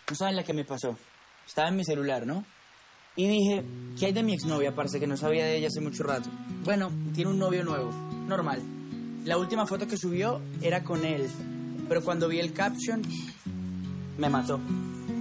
No saben la que me pasó. Estaba en mi celular, ¿no? Y dije, ¿qué hay de mi exnovia, parce, que no sabía de ella hace mucho rato? Bueno, tiene un novio nuevo, normal. La última foto que subió era con él, pero cuando vi el caption, me mató.